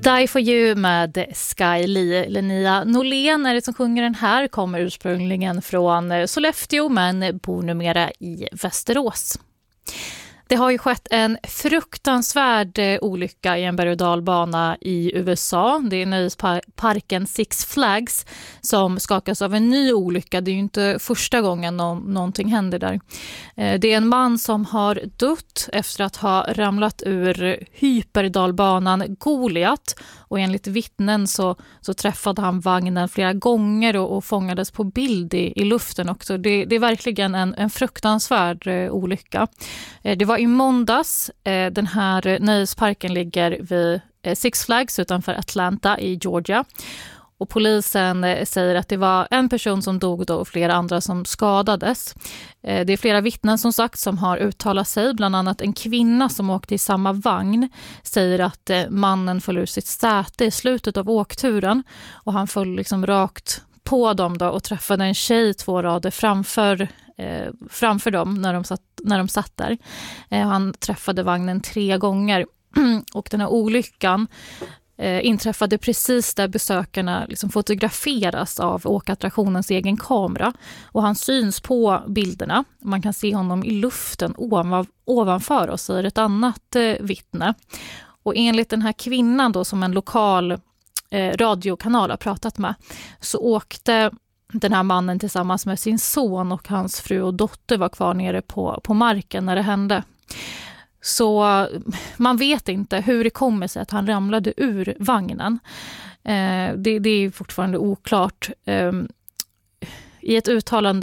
Die for you med Sky Lee. Linnea Norlén är det som sjunger den här, kommer ursprungligen från Sollefteå men bor numera i Västerås. Det har ju skett en fruktansvärd olycka i en berg- och dalbana i USA. Det är nöjesparken Six Flags som skakas av en ny olycka. Det är ju inte första gången någonting händer där. Det är en man som har dött efter att ha ramlat ur hyperdalbanan Goliat. Och enligt vittnen så träffade han vagnen flera gånger och fångades på bild i luften också. Det är verkligen en fruktansvärd olycka. Det var i måndags. Den här nöjesparken ligger vid Six Flags utanför Atlanta i Georgia. Och polisen säger att det var en person som dog då och flera andra som skadades. Det är flera vittnen som sagt som har uttalat sig. Bland annat en kvinna som åkte i samma vagn säger att mannen föll ur sitt säte i slutet av åkturen. Och han föll liksom rakt på dem då och träffade en tjej 2 rader framför dem när de satt där. Han träffade vagnen 3 gånger. Och den här olyckan inträffade precis där besökarna liksom fotograferas av åkattraktionens egen kamera. Och han syns på bilderna. Man kan se honom i luften ovanför oss, säger ett annat vittne. Och enligt den här kvinnan då, som en lokal radiokanal har pratat med, så åkte den här mannen tillsammans med sin son och hans fru och dotter var kvar nere på marken när det hände. Så man vet inte hur det kommer sig att han ramlade ur vagnen. Det är fortfarande oklart. I ett uttalande